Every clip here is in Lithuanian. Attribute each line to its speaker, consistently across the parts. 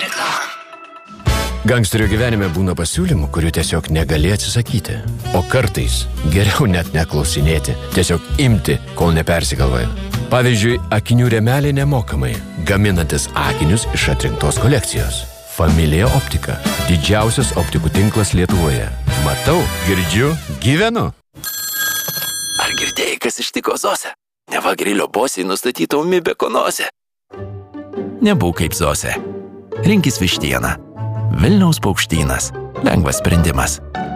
Speaker 1: Reklama.
Speaker 2: Gangsterio gyvenime būna pasiūlymų, kurių tiesiog negali atsisakyti. O kartais geriau net neklausinėti, tiesiog imti, kol nepersigalvoja. Pavyzdžiui, akinių rėmeliai nemokamai, gaminantis akinius iš atrinktos kolekcijos. Familija Optika – didžiausias optikų tinklas Lietuvoje. Matau, girdžiu, gyvenu.
Speaker 3: Ar girdėjai, kas ištiko Zosę? Neva grilio bosai nustatyta ūmi bekonozė. Nebūk kaip Zosė. Rinkis vištieną. Vilniaus Paukštynas. Lengvas sprendimas.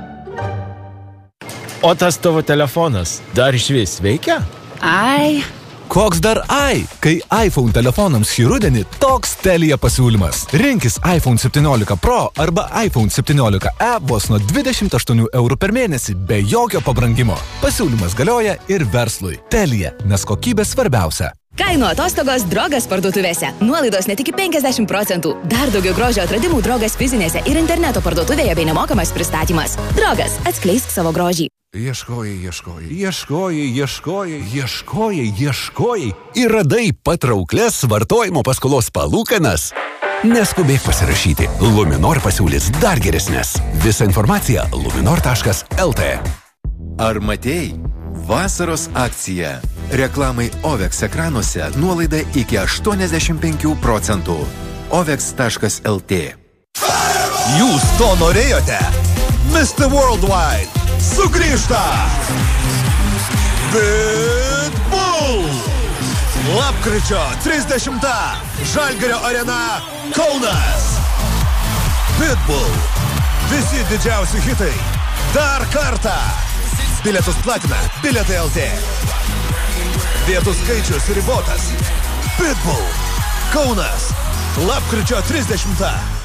Speaker 4: O tas tavo telefonas dar išvis veikia?
Speaker 5: Ai.
Speaker 6: Koks dar ai? Kai iPhone telefonams šį rudenį toks Telia pasiūlymas. Rinkis iPhone 17 Pro arba iPhone 17e vos nuo 28 eurų per mėnesį be jokio pabrangimo. Pasiūlymas galioja ir verslui. Telia, nes kokybė svarbiausia.
Speaker 5: Kainų atostogos Drogas parduotuvėse. Nuolaidos net iki 50%. Dar daugiau grožio atradimų Drogas fizinėse ir interneto parduotuvėje bei nemokamas pristatymas. Drogas, atskleisk savo grožį.
Speaker 6: Ieškojai ir radai patrauklias vartojimo paskolos palūkanas. Neskubėk pasirašyti. Luminor pasiūlys dar geresnės. Visa informacija luminor.lt.
Speaker 7: Ar matėjai? Vasaros akcija. Reklamai OVEX ekranuose nuolaida iki 85%. OVEX.lt.
Speaker 8: Jūs to norėjote? Mr. Worldwide sugrįžta! Pitbull! Lapkričio 30. Žalgirio arena Kaunas. Pitbull. Visi didžiausi hitai. Dar kartą. Bilietus platina Bilietai LT. Vietų skaičius ribotas. Pitbull. Kaunas. Lapkričio 30.